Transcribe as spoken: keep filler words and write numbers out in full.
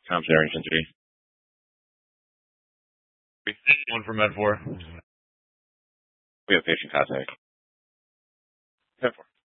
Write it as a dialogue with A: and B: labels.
A: Complementary intensity.
B: One for Med four.
A: We have patient cosmic. Ten four.